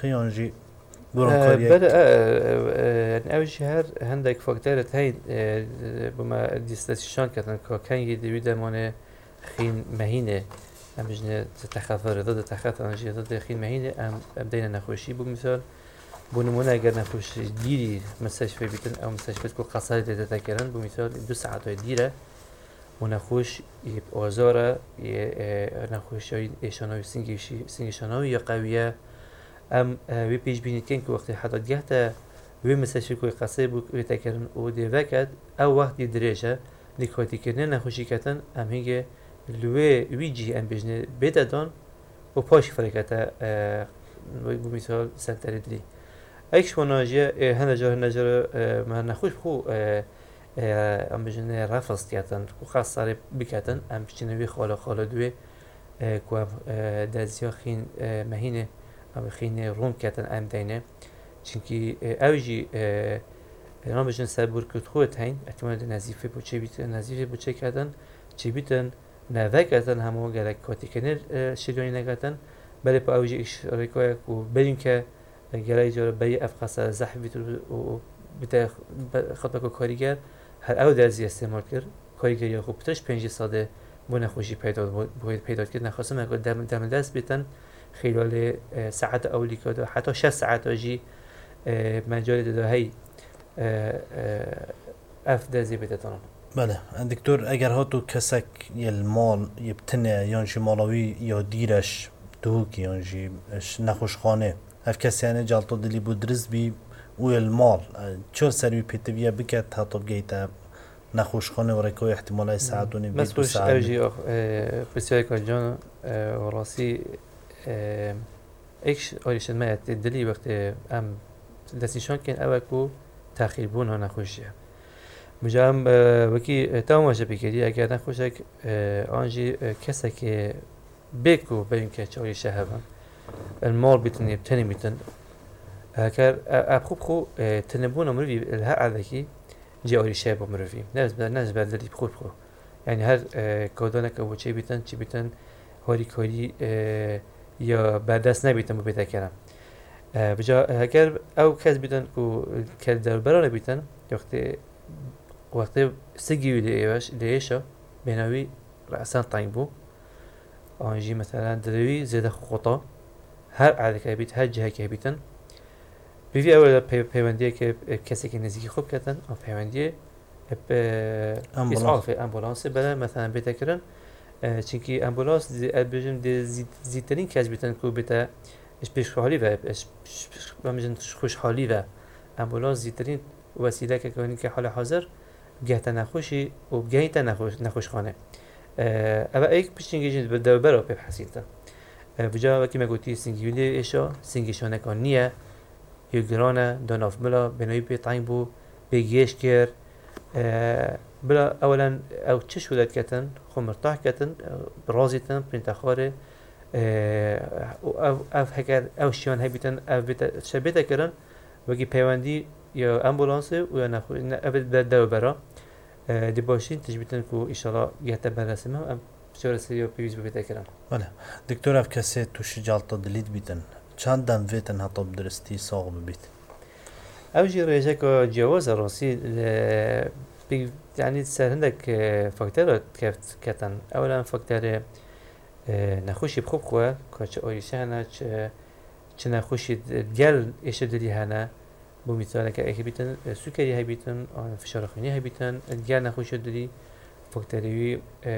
خیانجی برانکاری بله يعني أول شيء عندك فاكتورة هاي بما ديستاسيشن كتن كان يدوي دمانه خين مهينة أم بجنة تخاطر ضد تخاطر أنا جي ضد خين مهينة أم بدينا نخوشي بمثال بونمونا أجر نخوش ديري مستشفى بيتن أو مستشفى كل قصاري تتذكرن بمثال 2 ساعات ديرة ونخوش آزاره نخوش ایشانوی سینگی شانوی یا قویه ام وی پیش بینید کن که وقتی حتی جهت وی مستشفی کوی قصه بود وی تکرن او دیو کرد او وقتی درجه نکاتی کردن نخوشی کردن ام هنگه لوی وی جی ام بجنه بدادن و پاش فرکته بمیثال سنتر دری ایکش وناجیه هنجار ما نخوش خو ام بجنه رفض کردن و خاص سر بکردن ام بجنه خاله دوی که دزیا خین مهینه ام خین روم کردن ام دینه چونکی اوجی نام بجن سبور کت خود هین احتمال نزیفه بچه کردن چی بیتن نوک کردن همو گلک کاتی کنر شیرانی نگردن بله با اوجی ایش ریکای کو بدین که گلای جار بی افقاس زحف بیتر و بیت خطبه کو کاریگر هر او درزی استعمال کرد کاریگر یا خوب ترش 5 ساده بونه خوشی پیدا کرد نخواستم اگر دم دست بیتن خلال ساعت اولی که حتی 6 ساعت آجی مجال دهی اف درزی بیتن. بله دکتر اگر هاتو کسک یل مال یبتنه یانجی مالوی یا دیرش دوکی یانجی نخوش خانه اف کسی یعنی جالتو دلی بودرز بی و یل مال چور سروی پیتویه بکت هاتو بگیتا نخوش خانه و رکوی احتمالای ساعتونی بیت و مسخوش اوجی بسیاری کن جان و راسی ایکش آریشن مایت دلی وقت ام دستیشان کن اوکو تأخیر بون ها نخوشیه مجام وکی تماشا بکردی اگر نخوشک آنجی کسی که بکو بریم که چایی شهبن المال بیتن تنی بیتن اگر اب خوب تنبون مروی الها عادکی جایی شهب مروی ناس بدلی خوب يعني هر كودانك أو شيء بيتن هاري كاري يا بعدس نبيتن بيتكلم بجا هكر أو كذا بيتن كو كذا برا بيتن وقت سجي ليشة بينوي رأسان طيبو أنجي مثلا دروي زيادة خطأ هر عادة كبيت هر جهة كبيتن بيفي أول بيوندية كسي كنزيكي خوب كتن أو بيوندية إسعاف أمبولانس بله مثلا بتكرن چونكي أمبولانس بيجم زيترين كاز بيتن كو بتا إش بيشخالي و إش بمجن خوشحالي و أمبولانس زيترين وسيلة كوني كحال حاضر جهت نخوشي و جهت نخوش خانه أبا إيك بيشتين جيجين بالدوبرة ببحثيتا بجا وكي ما قلتي سنجيولي إيشا سنجيشانه كانية يجرانا دوناف بلا بنوي بيطعين بو بيجيش كير بلا اولا او چش ولد کتن خو مرتاح کتن برازیتن پرینتخاره او هکر او شیان هبیتن او بیت شبیه کردن وگی پیوندی یا امبولانس و یا نخو ابد دو برا دی باشین تجبیتن کو ایشالا یهت برسمه ام شور سریو پیوز بیت کردن. بله دکتر اف کسی توش جالتا دلید بیتن چند دم ویتن حتی بدرستی ساق ببیت اوجي ريجاك جواز راسي يعني سهل عندك فاكتورات كيف كتن اولا فاكتور نخوشي بخوب خواه كاش اويش هنا چه نخوشي ديال ايش دلي هنا بمثال كاي بيتن سكري هي بيتن فشار خوني هي بيتن ديال نخوشي دلي فاكتوري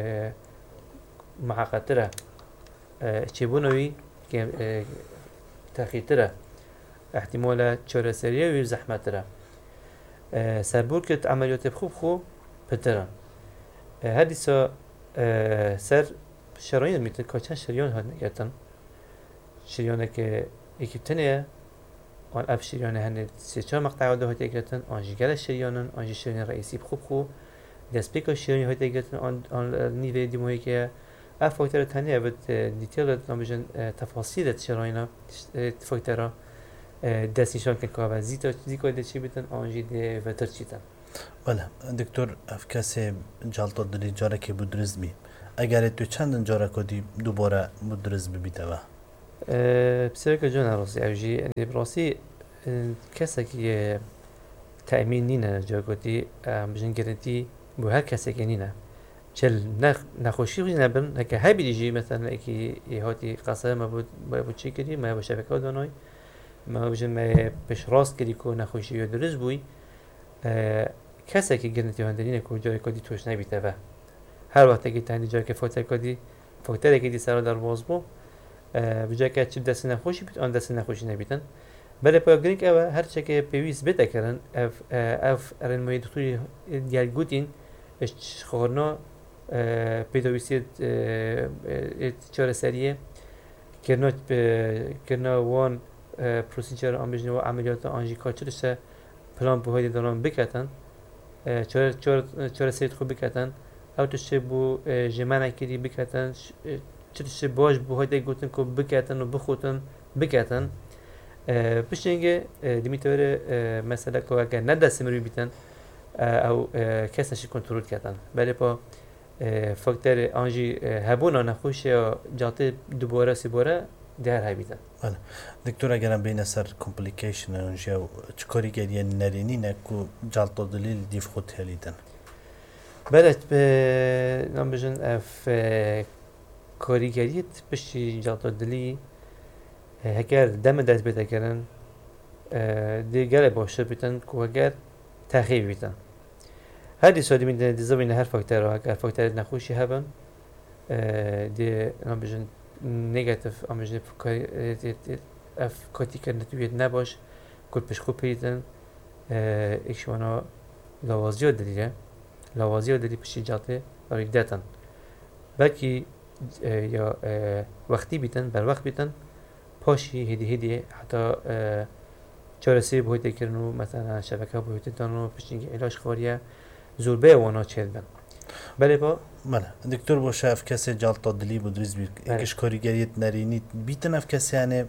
معقدره چبونوي تاخيرتره احتمال چهار سریه و زحمت را سربور کت عملیات خوب پترن هدیسا سر شراین میتن که چند شریان ها نگرتن شریانه که اکیبتنه آن اف شریانه هنه 3-4 مقطع ده ها تگرتن آنجی گل شریانن آنجی شریان رئیسی خوب دست پیکا شریان ها تگرتن آن نیوه دیموهی که اف فاکتر تنه اوید دیتیل نمیجن تفاصیل شراین فاکتر دستیشان که کار زیکا دچی بیتن آنجی ده وتر چیتن. بله دکتر اف کسی جالتا دلی جاره که بودرز بی اگر تو چند جاره کدی دوباره بودرز ببیته و بسیار که جان راسی اوجی یعنی راسی کسی که تأمین نینه جا گویی بجن گرنتی بو هر کسی که نینه چل نخوشی خوش نبرن هک های بیجی مثلا اکی هاتی قصه ما بود چی کردی ما با شبکه دانای ما بجن ما پیش راست کردی که نخوشی و درست بوی کسی که گرنتی هندنینه که جای کدی توش نبیته و هر وقت که تانی جای که فوتر که دی سر در باز بو بجای که چی دست نخوشی بیت آن دست نخوشی نبیتن بله پایگرینگ اوه هر چه که پیویس بده کردن اف ارن دکتری دیال گوتین اش خورنا پیداویسی چهار سریه کرنا وان پروسیجر آموزش و عملیات آنجی کارچرشه پلان بهایی دارن بکتن چهار سری خوب بکتن اوتش بو جمعنا کردی بکتن چرش باش بهایی گوتن که بکتن و بخوتن بکتن پشتینگه دیمیتوره مثلا که اگر ندست مروی بیتن او کسش کنترل کردن بله با فاکتور آنجی هبونا نخوش یا جاته دوباره سیباره در های بیتن بله دکتر اگرم بین سر کمپلیکیشن آنجی او چکاری گریه نرینی نکو جالتو دلیل دیف خود هلیدن بله به نام بجن اف کاریگریت پشتی جالتو دلی اگر دم دست بده کردن دیگر باشه بیتن که اگر تأخیر بیتن هر دی سالی میدن دیزا هر فاکتور را اگر فاکتور نخوشی هبن دی نام بجن نگاتیف آم بجن اف کاتی که نتویت نباش کل پیش خوب پیدن ایشوانا لوازیو دلیه پشتی جاته باریک داتن بلکی یا وقتی بیتن بر وقت بیتن پاشی هدی حتی چهارسی بهایی کردنو مثلا شبکه بهایی دانو پشتینگی علاج خواریه زوربه وانا چهل بن بله با بله دکتر باشه اف کسی جالتا دلی بدریز بید اکش کاریگریت نرینی بیتن اف کسی یعنی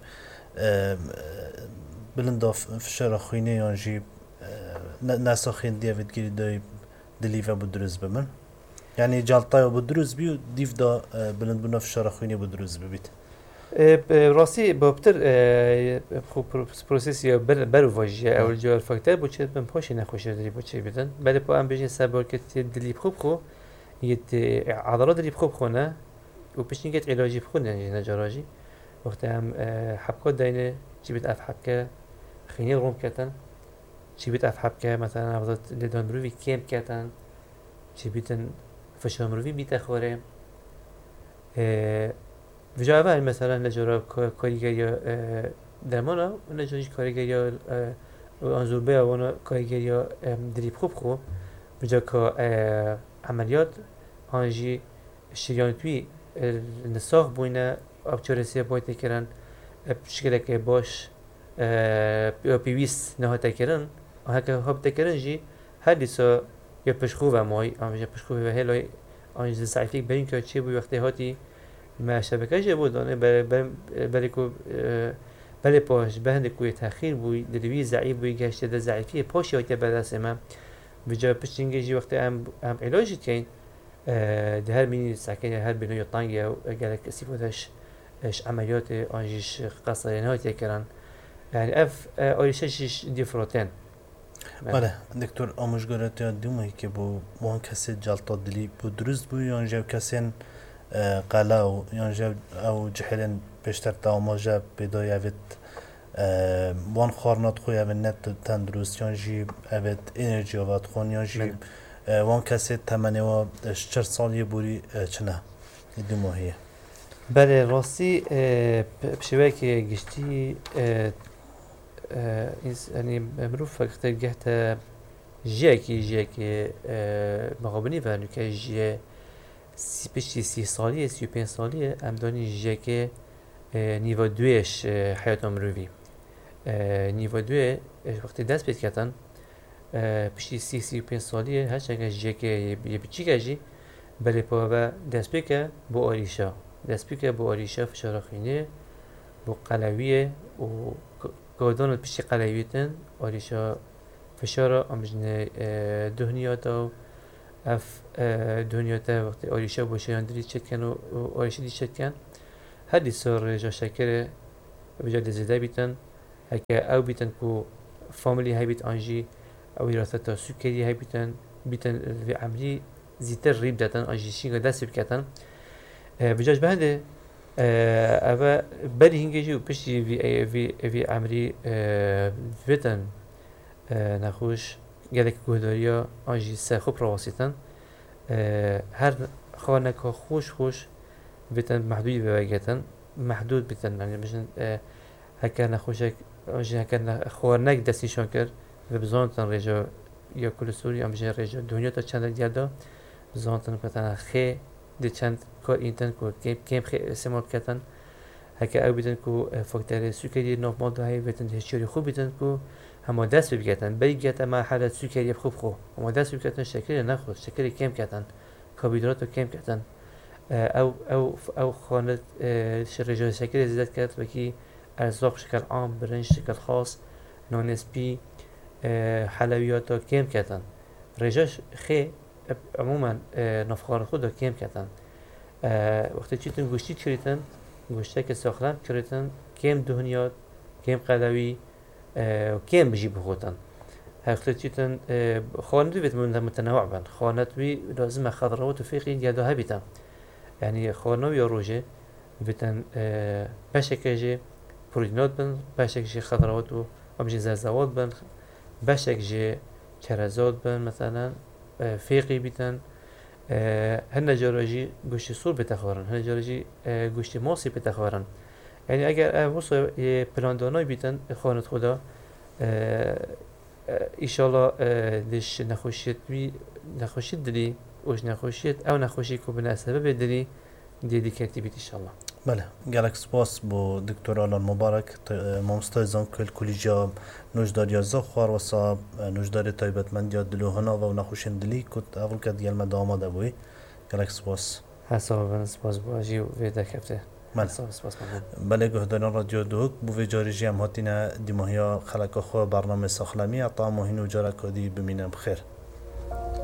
بلند فشار خوینه یانجی ناسا خیندیه ودگیری دای دلی و بدریز بمن یعنی جالتای و بدریز بی و دیف دا بلند بنا فشار خوینه بدریز ببید راستی با بتر خوب پروسس یا برو واژه اول جوار فاکتور بچه من پاشی نخوشه دلی بچه بدن بعد با ام بجین سبار که دلی خوب خو یت عضلات دلی خوب خونه و پیش نگت علاجی خونه نجاراجی وقتی هم حبکات دینه چی بید اف حبکه خینی روم کردن چی بید اف حبکه مثلا عضلات لیدان مروی کم کردن چی بیدن فشار مروی بیت خوره وجا اول مثلا نجارا کاریگری درمانا و نجاریش کاریگری آنزوربه و کاریگری دریب خوب خو وجا که عملیات آنجی شریانتوی نساخ بوینه ابچارسی باید کرن بشکل که باش پیویس نهات کرن آنها هاب تکرن جی هر دیسا یا پشخو و مای آنجا پشخو و هلای آنجا ضعیفی برین که چی بوی وقتی هاتی ما شبکه جه بود دانه بله پاش بهنده کوی تأخیر بوی دلوی ضعیف بوی گشته ده ضعیفی پاشی هایت بدست ما بجا پشتینگه جی وقتی هم علاجت کن ده هر بینی سکن هر بینوی طنگی و اگر کسی بودش عملیات آنجیش قصه نهایت کرن يعني اف اوريشش ديفروتين بله دکتر آموزگارت دومایی که با وان کسی جلطه دلی بود درست بود یا جب کسی قلا یا جب او جهلن بیشتر تاماجه بدای اوت وان خارنات خوی اوت نت تندرست یا جی اوت انرژی اوت خون یا جی وان کسی تمنی و 4 سالی بوری چنه دوماییه بله راستی بشوی که گشتی يعني مروف وقت جهت جاكي مغابني فانو كي جي بشتي 30 سالية 35 سالية ام داني جاكي نيفو دويش حياة مروفي نيفو دوي وقت دست بيت كتن بشتي 35 سالية هرچنگ جاكي يبچي جي بله پاوه دست بيكا بو آريشا دست بيكا بو آريشا فشار خينه بو قلوية و گودان پیش قلعیتن آریشا فشار آمجن دهنیاتا اف دهنیاتا وقتی آریشا باشه یاندری چت کن و آریشا دی چت کن هر دی سر جا شکر بجد زیده بیتن هکه او بیتن کو فامیلی های بیت آنجی او وراثت سكري های بیتن في عملي زیتر ریب دادن آنجی شینگا دست بکتن بجاج بهنده اوه بری هنگیجی و پشتی في عملي بیتن نخوش گلک گهداریا آنجی سه خوب رواسیتن هر خانه که خوش بیتن محدودی بواجهتن محدود بیتن يعني بجن هكا نخوشك آنجی هكا خوارنك دستیشان کرد و بزانتن رجا یا کل سوری ام بجن رجا دنیا تا چند دیده بزانتن کتن خی دی چند کار اینتن کو کم خی استعمال کردن هکا او بیتن کو فاکتور سکری نورمال دهی بیتن هشیاری خوب بیتن کو هم دست بگیرن بگیرن ما حالت سکری خوب هم دست بگیرن شکر نخود شکر کم کردن کربوهیدرات کم کردن او خانه رجا شکر زیاد کرد و کی ارزاق بشكل عام برنج بشكل خاص نون اس بي حلويات كم كتن رجاش خي عموما نفخار خود كم كتن وقتی چیتون گوشتی کریتن گوشته که ساختن کریتن کم دهنیات کم قلوی و کم بجی بخوتن وقتی چیتون خانه بيت متنوع بن خانه بي لازم خضروات وفيقي يدها بيتن يعني خانه يا روجه بيتن بشكل پروتئینات بن باشک جی خضروات و آبجی زرزوات بن باشک جی کرزات بن مثلا فیقی بیتن هن جراجی گوشت سور بتخورن هن جراجی گوشت ماسی بتخورن یعنی اگر واسه پلاندانای بیتن خانت خدا ایشالا دش نخوشید دلی وش نخوشید او نخوشی کو بنا سبب دلی دیدی کتی بیت ایشالا بله گلک سپاس با دکتر آلان مبارک مامستای زانکل کلیجا نوشدار یازده خوار و صاحب نوشدار تایبتمند یا دلوهنا و نخوشن دلی کت اول کد گلمه داماده بوی گلک سپاس حسابا سپاس باجی و ویده کفته بله گهداران رادیو دوک بو جاری جی هم هاتینا دیماهیا خلق خو برنامه ساخلمی اطعام و هینو جارا کدی بمینم بخیر